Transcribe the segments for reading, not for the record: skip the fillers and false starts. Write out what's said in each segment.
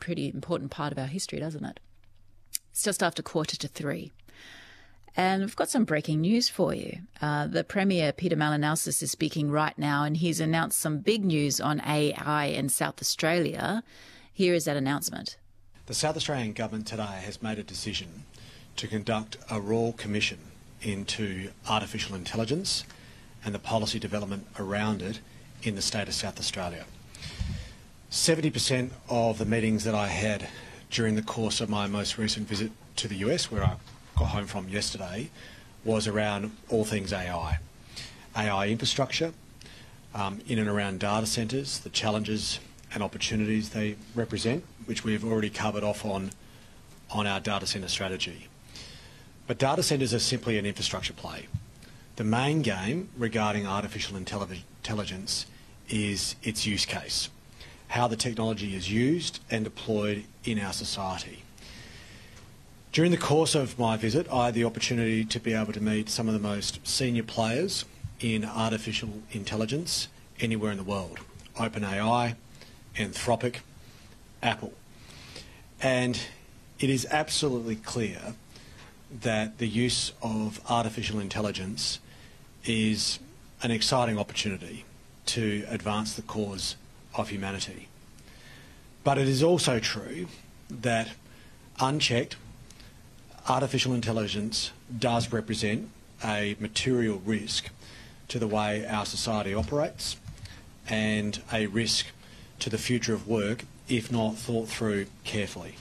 pretty important part of our history, doesn't it? It's just after 2:45. And we've got some breaking news for you. The Premier, Peter Malinauskas, is speaking right now, and he's announced some big news on AI in South Australia. Here is that announcement. The South Australian Government today has made a decision to conduct a royal commission into artificial intelligence and the policy development around it in the state of South Australia. 70% of the meetings that I had during the course of my most recent visit to the US, where I got home from yesterday, was around all things AI. AI infrastructure, in and around data centres, the challenges and opportunities they represent, which we've already covered off on our data centre strategy. But data centres are simply an infrastructure play. The main game regarding artificial intelligence is its use case, how the technology is used and deployed in our society. During the course of my visit, I had the opportunity to be able to meet some of the most senior players in artificial intelligence anywhere in the world. OpenAI, Anthropic, Apple. And it is absolutely clear that the use of artificial intelligence is an exciting opportunity to advance the cause of humanity. But it is also true that, unchecked, artificial intelligence does represent a material risk to the way our society operates and a risk to the future of work if not thought through carefully.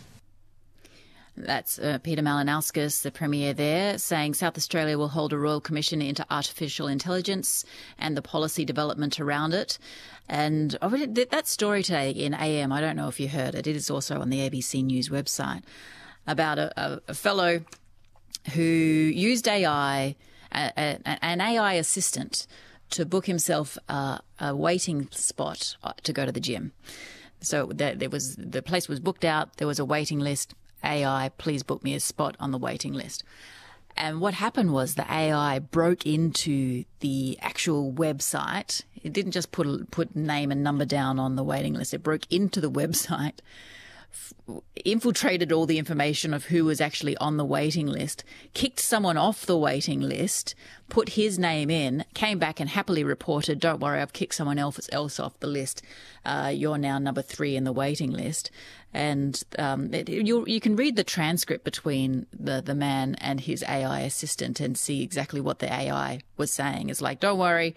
That's Peter Malinauskas, the Premier there, saying South Australia will hold a royal commission into artificial intelligence and the policy development around it. And that story today in AM, I don't know if you heard it, it is also on the ABC News website, about a fellow who used AI, an AI assistant, to book himself a waiting spot to go to the gym. So the place was booked out, there was a waiting list. AI, please book me a spot on the waiting list. And what happened was the AI broke into the actual website. It didn't just put name and number down on the waiting list. It broke into the website, infiltrated all the information of who was actually on the waiting list, kicked someone off the waiting list, put his name in, came back and happily reported, don't worry, I've kicked someone else off the list. You're now number 3 in the waiting list. And you can read the transcript between the man and his AI assistant and see exactly what the AI was saying. It's like, don't worry.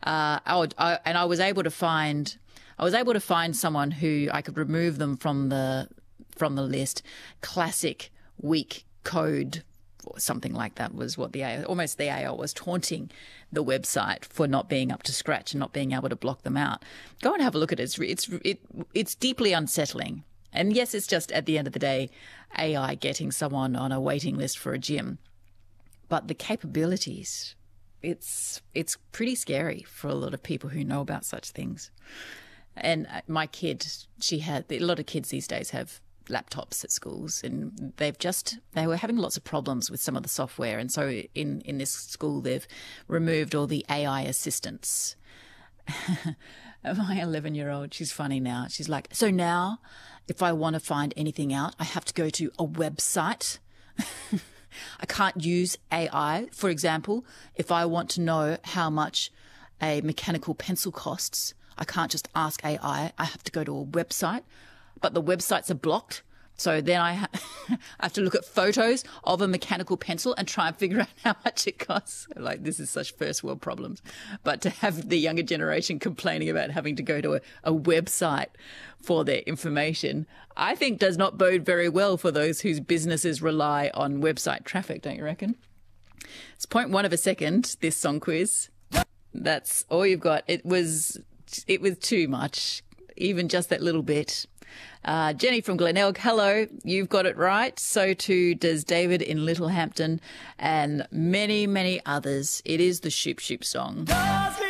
I was able to find someone who I could remove them from the list. Classic weak code or something like that was what the AI was taunting the website for not being up to scratch and not being able to block them out. Go and have a look at it. It's deeply unsettling. And yes, it's just at the end of the day, AI getting someone on a waiting list for a gym. But the capabilities, it's pretty scary for a lot of people who know about such things. And my kid, a lot of kids these days have laptops at schools, and they were having lots of problems with some of the software. And so in this school, they've removed all the AI assistants. My 11-year-old, she's funny now. She's like, so now if I want to find anything out, I have to go to a website. I can't use AI. For example, if I want to know how much a mechanical pencil costs, I can't just ask AI. I have to go to a website, but the websites are blocked. So then I have to look at photos of a mechanical pencil and try and figure out how much it costs. Like, this is such first world problems. But to have the younger generation complaining about having to go to a website for their information, I think does not bode very well for those whose businesses rely on website traffic, don't you reckon? It's 0.1 of a second, this song quiz. That's all you've got. It was too much, even just that little bit. Jenny from Glenelg, hello, you've got it right. So too does David in Littlehampton and many, many others. It is the Shoop Shoop song.